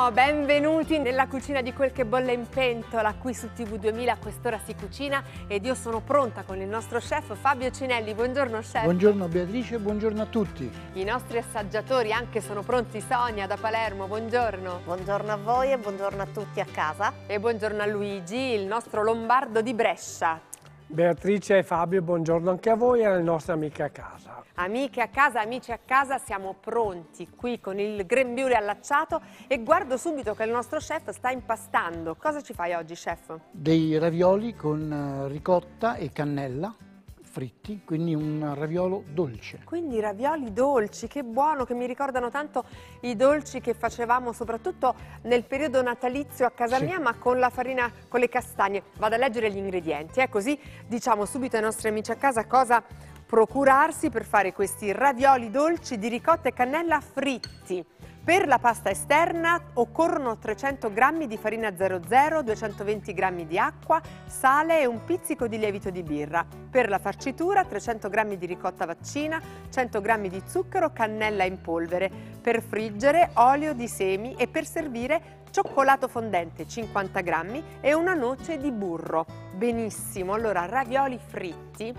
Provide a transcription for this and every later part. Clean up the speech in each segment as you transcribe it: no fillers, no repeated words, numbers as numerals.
Buongiorno, benvenuti nella cucina di Quel che bolle in pentola. Qui su TV2000 a quest'ora si cucina ed io sono pronta con il nostro chef Fabio Cinelli. Buongiorno chef. Buongiorno Beatrice, buongiorno a tutti. I nostri assaggiatori anche sono pronti. Sonia da Palermo, buongiorno. Buongiorno a voi e buongiorno a tutti a casa. E buongiorno a Luigi, il nostro lombardo di Brescia. Beatrice e Fabio, buongiorno anche a voi e alle nostre amiche a casa. Amiche a casa, amici a casa, siamo pronti qui con il grembiule allacciato e guardo subito che il nostro chef sta impastando. Cosa ci fai oggi, chef? Dei ravioli con ricotta e cannella fritti, quindi un raviolo dolce. Quindi ravioli dolci, che buono, che mi ricordano tanto i dolci che facevamo soprattutto nel periodo natalizio a casa mia, ma con la farina, con le castagne. Vado a leggere gli ingredienti, così diciamo subito ai nostri amici a casa cosa procurarsi per fare questi ravioli dolci di ricotta e cannella fritti. Per la pasta esterna occorrono 300 g di farina 00, 220 g di acqua, sale e un pizzico di lievito di birra. Per la farcitura 300 g di ricotta vaccina, 100 g di zucchero, cannella in polvere. Per friggere olio di semi e per servire cioccolato fondente 50 g e una noce di burro. Benissimo, allora ravioli fritti.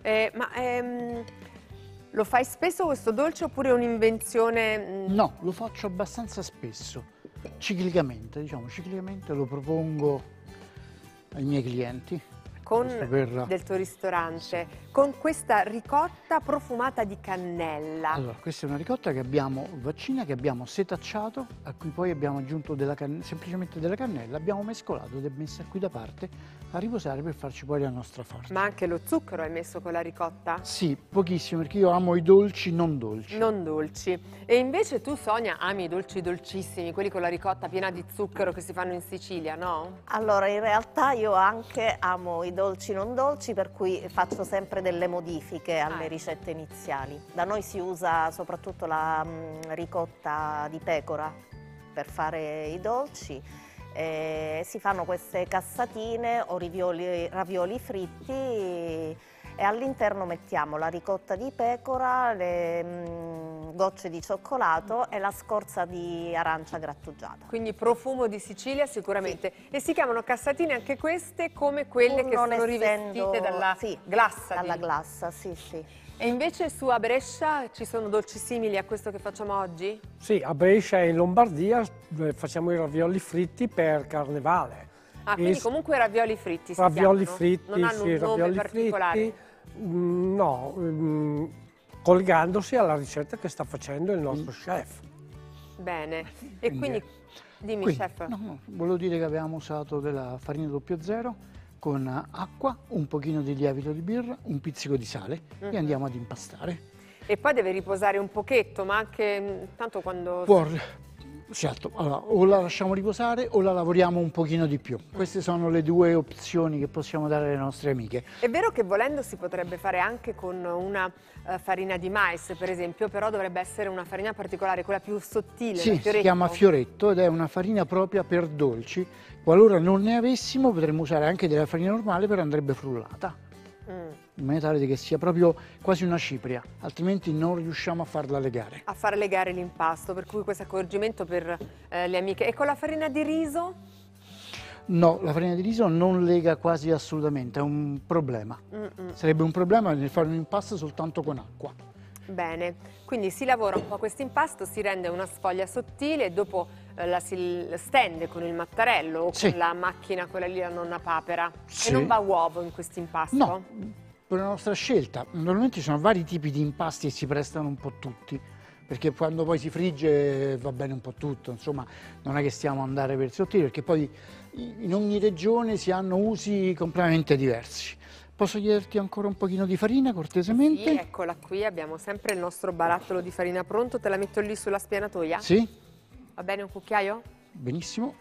Lo fai spesso questo dolce oppure è un'invenzione? No, lo faccio abbastanza spesso, ciclicamente lo propongo ai miei clienti. Con del tuo ristorante, con questa ricotta profumata di cannella. Allora, questa è una ricotta che abbiamo vaccina, che abbiamo setacciato, a cui poi abbiamo aggiunto semplicemente della cannella, abbiamo mescolato ed è messa qui da parte a riposare per farci poi la nostra farsa. Ma anche lo zucchero hai messo con la ricotta? Sì, pochissimo, perché io amo i dolci non dolci. Non dolci. E invece tu, Sonia, ami i dolci dolcissimi, quelli con la ricotta piena di zucchero che si fanno in Sicilia, no? Allora, in realtà io anche amo i dolci non dolci, per cui faccio sempre delle modifiche alle ricette iniziali. Da noi si usa soprattutto la ricotta di pecora per fare i dolci. Si fanno queste cassatine o ravioli fritti e all'interno mettiamo la ricotta di pecora, le gocce di cioccolato e la scorza di arancia grattugiata. Quindi profumo di Sicilia sicuramente. Sì. E si chiamano cassatine anche queste come quelle che sono rivestite dalla glassa? Dalla glassa, sì, sì. E invece su a Brescia ci sono dolci simili a questo che facciamo oggi? Sì, a Brescia e in Lombardia facciamo i ravioli fritti per Carnevale. Ah, quindi comunque ravioli fritti si ravioli chiamano? fritti, non hanno un nome particolare? No, collegandosi alla ricetta che sta facendo il nostro chef. Bene, e quindi dimmi chef. No, volevo dire che avevamo usato della farina 00 con acqua, un pochino di lievito di birra, un pizzico di sale e andiamo ad impastare. E poi deve riposare un pochetto, ma anche tanto quando... Certo, allora, o la lasciamo riposare o la lavoriamo un pochino di più. Queste sono le due opzioni che possiamo dare alle nostre amiche. È vero che volendo si potrebbe fare anche con una farina di mais, per esempio, però dovrebbe essere una farina particolare, quella più sottile, sì, si chiama fioretto ed è una farina propria per dolci. Qualora non ne avessimo potremmo usare anche della farina normale, però andrebbe frullata. In maniera tale che sia proprio quasi una cipria, altrimenti non riusciamo a farla legare. A far legare l'impasto, per cui questo accorgimento per le amiche. E con la farina di riso? No, la farina di riso non lega quasi assolutamente, è un problema. Sarebbe un problema nel fare un impasto soltanto con acqua. Bene, quindi si lavora un po' questo impasto, si rende una sfoglia sottile e dopo la si stende con il mattarello o con la macchina, quella lì, la nonna papera. E non va uovo in questo impasto? No, per la nostra scelta. Normalmente ci sono vari tipi di impasti e si prestano un po' tutti, perché quando poi si frigge va bene un po' tutto, insomma non è che stiamo ad andare per sottili, perché poi in ogni regione si hanno usi completamente diversi. Posso chiederti ancora un pochino di farina, cortesemente? Sì, eccola qui, abbiamo sempre il nostro barattolo di farina pronto, te la metto lì sulla spianatoia? Sì. Va bene un cucchiaio? Benissimo.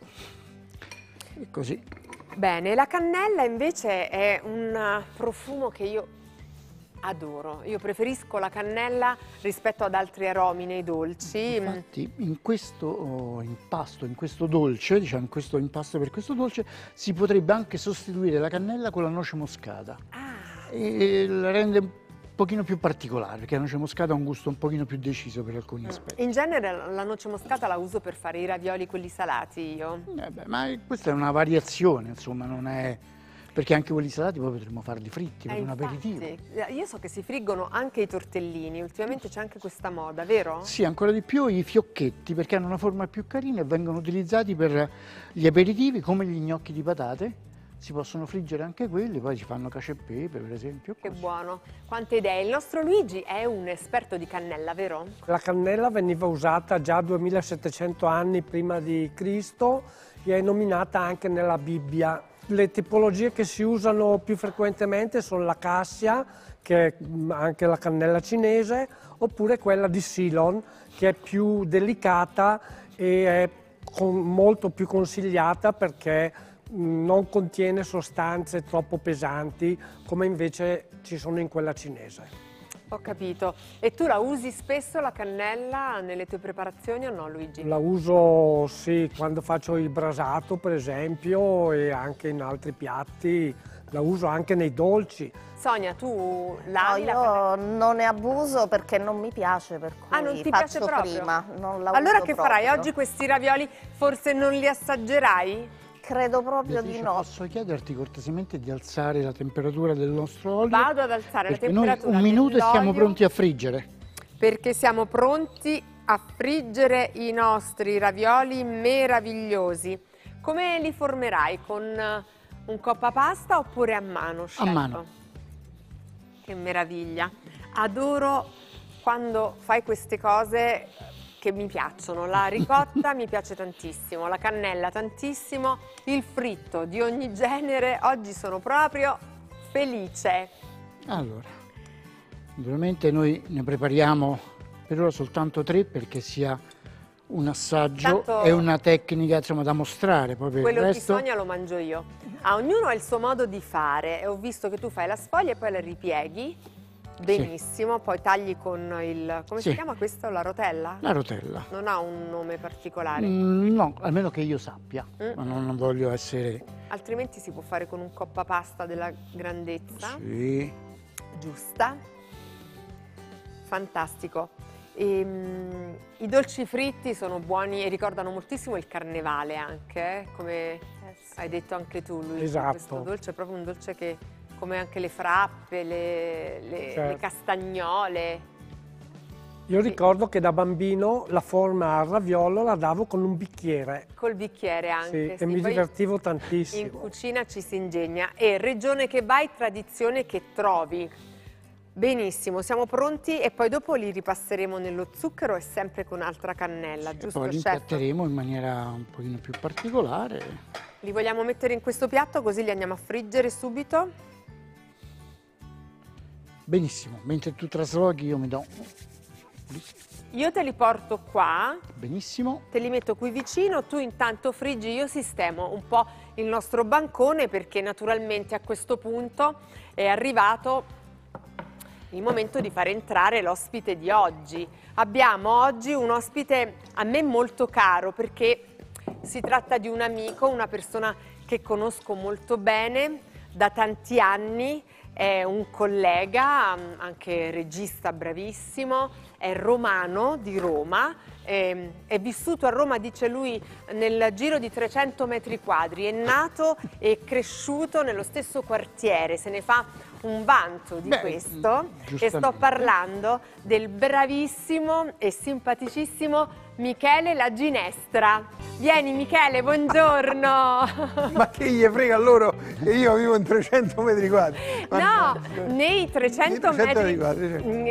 E così. Bene, la cannella invece è un profumo che io adoro. Io preferisco la cannella rispetto ad altri aromi nei dolci. Infatti in questo impasto, in questo dolce, diciamo in questo impasto per questo dolce, si potrebbe anche sostituire la cannella con la noce moscata. E la rende pochino più particolare, perché la noce moscata ha un gusto un pochino più deciso per alcuni aspetti. In genere la noce moscata la uso per fare i ravioli, quelli salati io. Ma questa è una variazione, insomma, non è... Perché anche quelli salati poi potremmo farli fritti per un aperitivo. Infatti, io so che si friggono anche i tortellini, ultimamente c'è anche questa moda, vero? Sì, ancora di più i fiocchetti, perché hanno una forma più carina e vengono utilizzati per gli aperitivi, come gli gnocchi di patate. Si possono friggere anche quelli, poi ci fanno cacio e pepe, per esempio. Che così. buono, quante idee. Il nostro Luigi è un esperto di cannella, vero? La cannella veniva usata già 2700 anni prima di Cristo e è nominata anche nella Bibbia. Le tipologie che si usano più frequentemente sono la cassia, che è anche la cannella cinese, oppure quella di Ceylon, che è più delicata e è molto più consigliata perché non contiene sostanze troppo pesanti come invece ci sono in quella cinese. Ho capito. E tu la usi spesso la cannella nelle tue preparazioni o no, Luigi? La uso sì, quando faccio il brasato per esempio e anche in altri piatti, la uso anche nei dolci. Sonia, tu No, l'ami la cannella? io non ne abuso perché non mi piace, per cui Non ti piace faccio proprio? prima. Non la Allora uso che proprio. farai? Oggi questi ravioli forse non li assaggerai? Credo proprio Beatrice, di no. posso chiederti cortesemente di alzare la temperatura del nostro olio? Vado ad alzare la Perché noi temperatura un minuto e siamo dell'olio, pronti a friggere. perché siamo pronti a friggere i nostri ravioli meravigliosi. Come li formerai? Con un coppa pasta oppure a mano, chef? A mano. Che meraviglia. Adoro quando fai queste cose che mi piacciono. La ricotta mi piace tantissimo, la cannella tantissimo, il fritto di ogni genere. Oggi sono proprio felice. Allora, naturalmente noi ne prepariamo per ora soltanto 3 perché sia un assaggio Tanto e una tecnica insomma da mostrare. Poi per il quello di resto... Sonia lo mangio io. Ognuno ha il suo modo di fare e ho visto che tu fai la sfoglia e poi la ripieghi. Benissimo, poi tagli con il... come si Sì. chiama questo? La rotella? La rotella. Non ha un nome particolare, No, almeno che io sappia, ma non voglio essere... altrimenti si può fare con un coppa pasta della grandezza Sì. giusta. Fantastico. I dolci fritti sono buoni e ricordano moltissimo il carnevale anche, come hai detto anche tu, Luigi. Esatto. Questo dolce è proprio un dolce che, come anche le frappe, le Certo. castagnole. Io ricordo che da bambino la forma al raviolo la davo con un bicchiere. Col bicchiere Sì, anche. e mi Poi divertivo in tantissimo. cucina ci si ingegna. E regione che vai, tradizione che trovi. Benissimo, siamo pronti e poi dopo li ripasseremo nello zucchero e sempre con altra cannella, E giusto poi li chef? impiatteremo in maniera un pochino più particolare. Li vogliamo mettere in questo piatto così li andiamo a friggere subito? Benissimo, mentre tu traslochi io mi do... Io te li porto qua, Benissimo. te li metto qui vicino, tu intanto friggi, io sistemo un po' il nostro bancone perché naturalmente a questo punto è arrivato il momento di far entrare l'ospite di oggi. Abbiamo oggi un ospite a me molto caro perché si tratta di un amico, una persona che conosco molto bene da tanti anni, è un collega, anche regista bravissimo, è romano di Roma, è vissuto a Roma, dice lui, nel giro di 300 metri quadri, è nato e cresciuto nello stesso quartiere, se ne fa un vanto di questo e sto giustamente. parlando del bravissimo e simpaticissimo Michele La Ginestra. Vieni Michele, buongiorno! Ma che gli frega a loro che io vivo in 300 metri quadri? No, nei 300 Nei 300 metri quadri, certo.